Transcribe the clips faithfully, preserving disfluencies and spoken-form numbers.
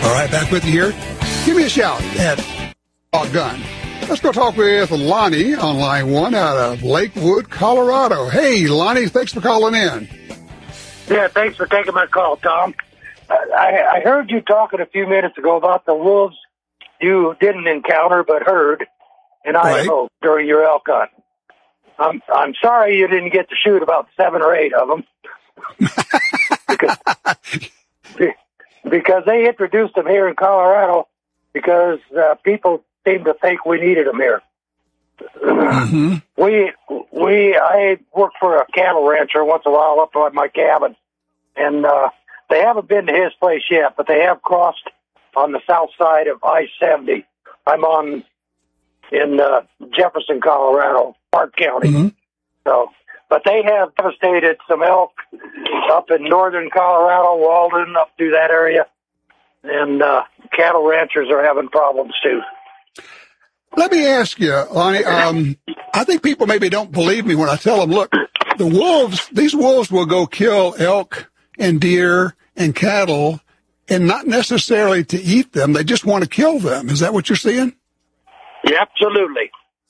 All right, back with you here. Give me a shout at Gun. Let's go talk with Lonnie on line one out of Lakewood, Colorado. Hey, Lonnie, thanks for calling in. Yeah, thanks for taking my call, Tom. I, I heard you talking a few minutes ago about the wolves you didn't encounter but heard in Idaho right. during your elk hunt. I'm I'm sorry you didn't get to shoot about seven or eight of them because, because they introduced them here in Colorado because uh, people seem to think we needed them here. Mm-hmm. We we I work for a cattle rancher once in a while up at my cabin, and uh, they haven't been to his place yet, but they have crossed on the south side of I seventy. I'm on in uh, Jefferson, Colorado, Park County. Mm-hmm. So, but they have devastated some elk up in northern Colorado, Walden, up through that area, and uh, cattle ranchers are having problems too. Let me ask you, Lonnie, um, I think people maybe don't believe me when I tell them, look, the wolves, these wolves will go kill elk and deer and cattle, and not necessarily to eat them. They just want to kill them. Is that what you're saying? Yeah, absolutely.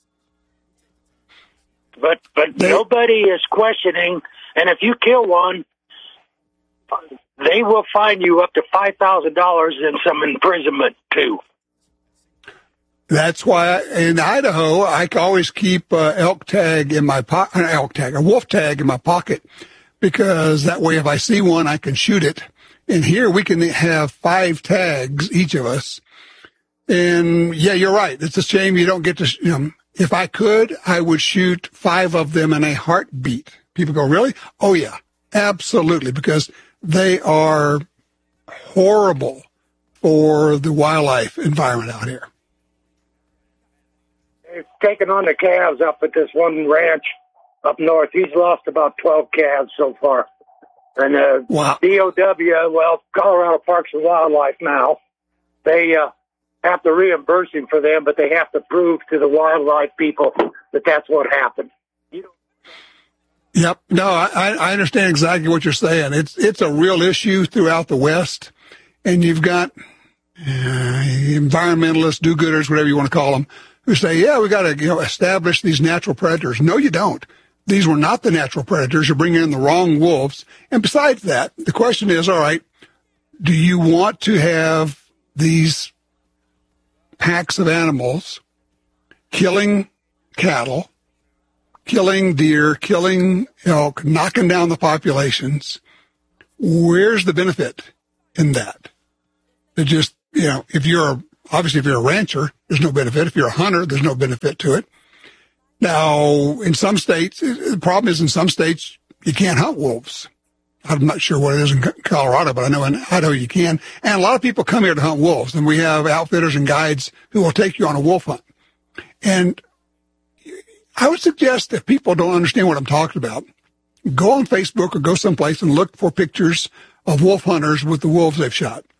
But but they, nobody is questioning, and if you kill one, they will fine you up to five thousand dollars and some imprisonment, too. That's why in Idaho, I always keep uh, elk tag in my pocket, elk tag, a wolf tag in my pocket, because that way if I see one, I can shoot it. And here we can have five tags, each of us. And yeah, you're right. It's a shame you don't get to, you know, if I could, I would shoot five of them in a heartbeat. People go, really? Oh yeah, absolutely. Because they are horrible for the wildlife environment out here. They've taken on the calves up at this one ranch up north. He's lost about twelve calves so far. And uh, wow. D O W, well, Colorado Parks and Wildlife now, they uh, have to reimburse him for them, but they have to prove to the wildlife people that that's what happened. You know? Yep. No, I, I understand exactly what you're saying. It's it's a real issue throughout the West, and you've got uh, environmentalists, do-gooders, whatever you want to call them, who say, yeah, we got to you know establish these natural predators. No, you don't. These were not the natural predators. You're bringing in the wrong wolves. And besides that, the question is, all right, do you want to have these packs of animals killing cattle, killing deer, killing elk, knocking down the populations? Where's the benefit in that? It just, you know, if you're, obviously if you're a rancher, there's no benefit. If you're a hunter, there's no benefit to it. Now, in some states, the problem is in some states, you can't hunt wolves. I'm not sure what it is in Colorado, but I know in Idaho you can. And a lot of people come here to hunt wolves, and we have outfitters and guides who will take you on a wolf hunt. And I would suggest if people don't understand what I'm talking about, go on Facebook or go someplace and look for pictures of wolf hunters with the wolves they've shot.